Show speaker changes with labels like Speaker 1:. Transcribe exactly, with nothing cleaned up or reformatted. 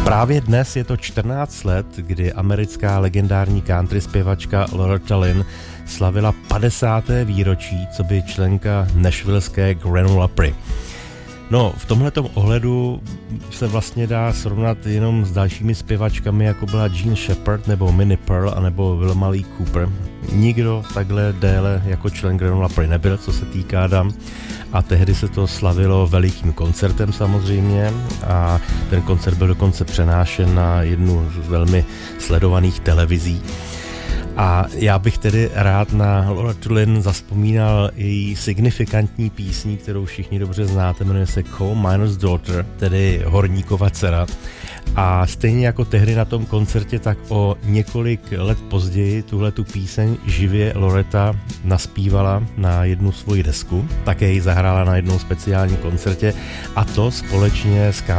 Speaker 1: Právě dnes je to čtrnáct let, kdy americká legendární country zpěvačka Loretta Lynn slavila padesáté výročí, co by členka nashvilleské Grand Ole Opry. No, v tomhletom ohledu se vlastně dá srovnat jenom s dalšími zpěvačkami, jako byla Jean Shepard, nebo Minnie Pearl, anebo Wilma Lee Cooper. Nikdo takhle déle jako člen Grand Ole Opry nebyl, co se týká dam. A tehdy se to slavilo velikým koncertem samozřejmě a ten koncert byl dokonce přenášen na jednu z velmi sledovaných televizí. A já bych tedy rád na Lorettu Lynn zazpomínal její signifikantní písní, kterou všichni dobře znáte, jmenuje se Coal Miner's Daughter, tedy horníkova dcera. A stejně jako tehdy na tom koncertě, tak o několik let později tuhletu píseň živě Loretta naspívala na jednu svoji desku, také ji zahrála na jednom speciálním koncertě, a to společně s